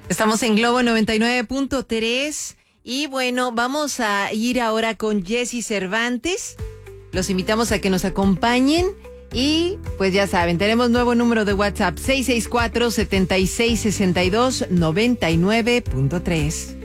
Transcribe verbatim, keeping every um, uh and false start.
Estamos en Globo noventa y nueve punto tres y bueno, vamos a ir ahora con Jesse Cervantes. Los invitamos a que nos acompañen y pues ya saben, tenemos nuevo número de WhatsApp seis seis cuatro, siete seis seis dos, nueve nueve punto tres.